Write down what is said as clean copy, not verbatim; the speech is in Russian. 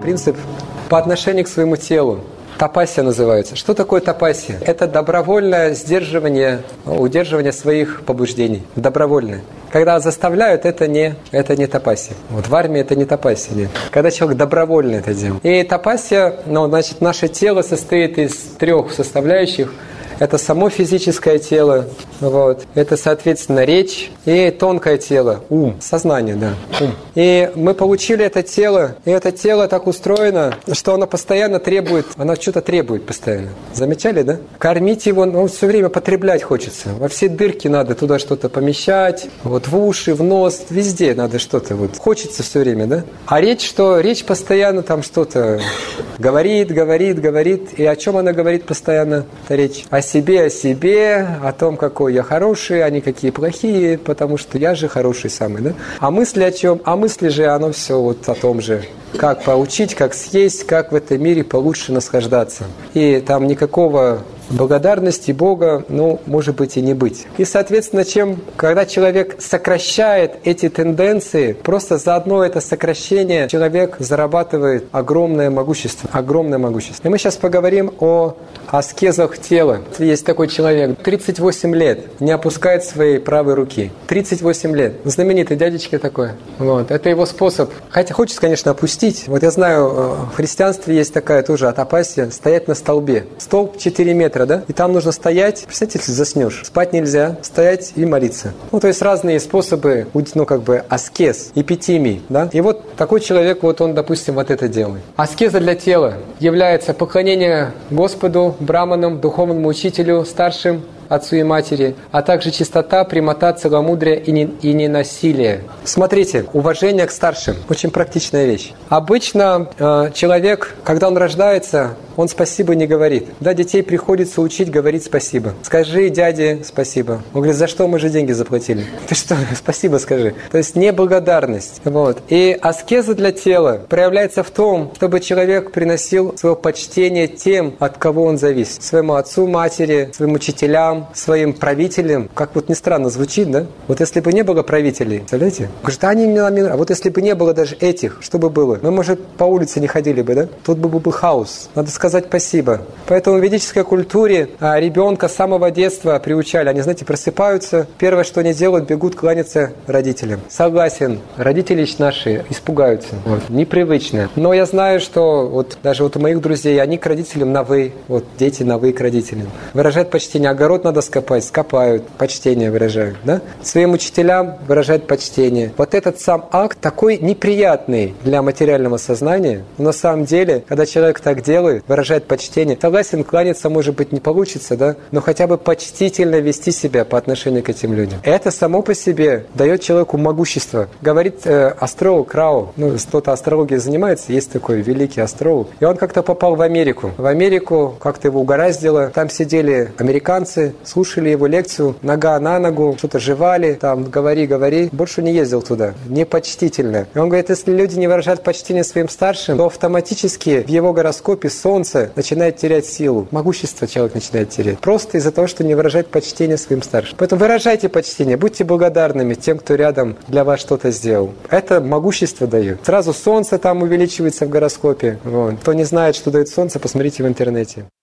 принцип по отношению к своему телу. Тапасия называется. Что такое тапасия? Это добровольное удерживание своих побуждений. Добровольное. Когда заставляют, это не тапасия. Вот в армии это не тапасия. Нет. Когда человек добровольно это делает. И тапасия, наше тело состоит из 3 составляющих. Это само физическое тело, это, соответственно, речь и тонкое тело, ум, сознание, да, ум. И мы получили это тело, и это тело так устроено, что оно постоянно требует, оно что-то требует постоянно. Замечали, да? Кормить его, все время потреблять хочется. Во все дырки надо туда что-то помещать, в уши, в нос, везде надо что-то, хочется все время, да? А речь что? Речь постоянно там что-то говорит, и о чем она говорит постоянно, эта речь? О себе, о том, какой я хороший, они какие плохие, потому что я же хороший самый, да? А мысли о чем? А мысли же, оно все о том же. Как поучить, как съесть, как в этом мире получше наслаждаться. И там никакого благодарности Бога, может быть и не быть. И, соответственно, когда человек сокращает эти тенденции, просто за одно это сокращение человек зарабатывает огромное могущество. Огромное могущество. И мы сейчас поговорим о аскезах тела. Есть такой человек, 38 лет, не опускает своей правой руки. 38 лет. Знаменитый дядечка такой. Это его способ. Хотя хочется, конечно, опустить. Я знаю, в христианстве есть такая тоже атапасия, стоять на столбе. Столб 4 метра, да? И там нужно стоять, представьте, если заснешь. Спать нельзя, стоять и молиться. То есть разные способы, аскез, эпитимий, да? И такой человек, он, допустим, это делает. Аскеза для тела является поклонение Господу, браманам, духовному учителю, старшим, отцу и матери, а также чистота, прямота, целомудрие и ненасилие. Смотрите, уважение к старшим. Очень практичная вещь. Обычно человек, когда он рождается, он спасибо не говорит. Да, детей приходится учить говорить спасибо. Скажи дяде спасибо. Он говорит, за что мы же деньги заплатили? Ты что, спасибо скажи. То есть неблагодарность. И аскеза для тела проявляется в том, чтобы человек приносил свое почтение тем, от кого он зависит. Своему отцу, матери, своим учителям, своим правителям. Как ни странно звучит, да? Если бы не было правителей, представляете? Говорит, они мне нравятся. А если бы не было даже этих, что бы было? Мы, может, по улице не ходили бы, да? Тут бы был хаос. Надо сказать спасибо. Поэтому в ведической культуре ребенка с самого детства приучали. Они, просыпаются, первое, что они делают, бегут кланяться родителям. Согласен, родители наши испугаются. Непривычно. Но я знаю, что даже у моих друзей, они к родителям на «вы». Дети на «вы» к родителям. Выражают почтение. Огород надо скопать, скопают, почтение выражают. Да? Своим учителям выражают почтение. Этот сам акт такой неприятный для материального сознания. Но на самом деле, когда человек так делает, выражает почтение, согласен, кланяться, может быть, не получится, да? Но хотя бы почтительно вести себя по отношению к этим людям. Это само по себе дает человеку могущество. Говорит астролог Рау, кто-то астрологией занимается, есть такой великий астролог, и он как-то попал в Америку. В Америку как-то его угораздило, там сидели американцы, слушали его лекцию, нога на ногу, что-то жевали, там, говори, больше не ездил туда, непочтительно. И он говорит, если люди не выражают почтение своим старшим, то автоматически в его гороскопе Солнце начинает терять силу, могущество человек начинает терять. Просто из-за того, что не выражает почтение своим старшим. Поэтому выражайте почтение, будьте благодарными тем, кто рядом для вас что-то сделал. Это могущество дает. Сразу Солнце там увеличивается в гороскопе. Кто не знает, что дает Солнце, посмотрите в интернете.